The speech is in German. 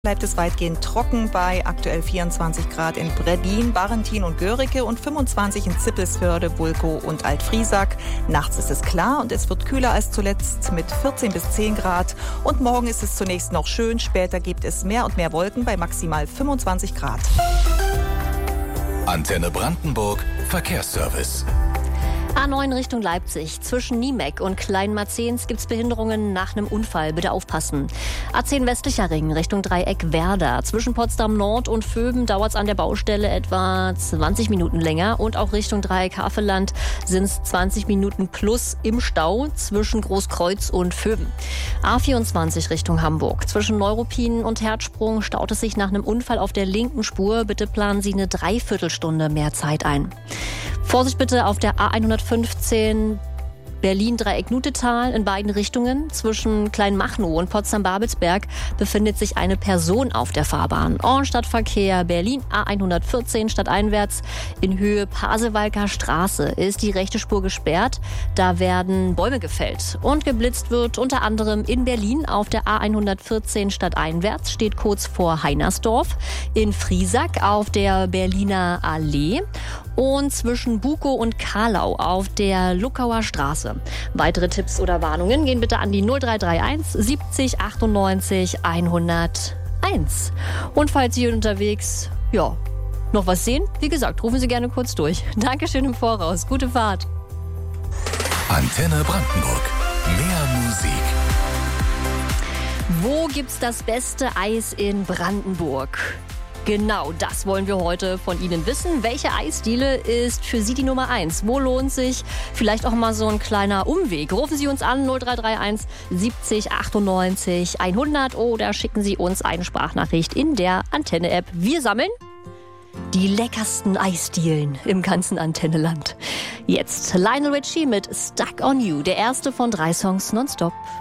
Bleibt es weitgehend trocken bei aktuell 24 Grad in Breddin, Barentin und Görike und 25 in Zippelsförde, Bulkow und Altfriesack. Nachts ist es klar und es wird kühler als zuletzt mit 14 bis 10 Grad. Und morgen ist es zunächst noch schön, später gibt es mehr und mehr Wolken bei maximal 25 Grad. Antenne Brandenburg Verkehrsservice. A9 Richtung Leipzig. Zwischen Niemeck und Kleinmarzens gibt es Behinderungen nach einem Unfall. Bitte aufpassen. A10 westlicher Ring Richtung Dreieck Werder. Zwischen Potsdam Nord und Vöben dauert es an der Baustelle etwa 20 Minuten länger. Und auch Richtung Dreieck Havelland sind es 20 Minuten plus im Stau zwischen Großkreuz und Vöben. A24 Richtung Hamburg. Zwischen Neuruppin und Herzsprung staut es sich nach einem Unfall auf der linken Spur. Bitte planen Sie eine Dreiviertelstunde mehr Zeit ein. Vorsicht bitte auf der A115 Berlin-Dreieck-Nutetal in beiden Richtungen. Zwischen Kleinmachnow und Potsdam-Babelsberg befindet sich eine Person auf der Fahrbahn. Stadtverkehr Berlin A114 stadteinwärts in Höhe Pasewalker Straße ist die rechte Spur gesperrt. Da werden Bäume gefällt. Und geblitzt wird unter anderem in Berlin auf der A114 stadteinwärts, steht kurz vor Heinersdorf. In Friesack auf der Berliner Allee. Und zwischen Bukow und Karlau auf der Luckauer Straße. Weitere Tipps oder Warnungen gehen bitte an die 0331 70 98 101. Und falls Sie unterwegs, noch was sehen, wie gesagt, rufen Sie gerne kurz durch. Dankeschön im Voraus. Gute Fahrt. Antenne Brandenburg. Mehr Musik. Wo gibt's das beste Eis in Brandenburg? Genau, das wollen wir heute von Ihnen wissen. Welche Eisdiele ist für Sie die Nummer 1? Wo lohnt sich vielleicht auch mal so ein kleiner Umweg? Rufen Sie uns an 0331 70 98 100 oder schicken Sie uns eine Sprachnachricht in der Antenne-App. Wir sammeln die leckersten Eisdielen im ganzen Antenneland. Jetzt Lionel Richie mit Stuck on You, der erste von 3 Songs nonstop.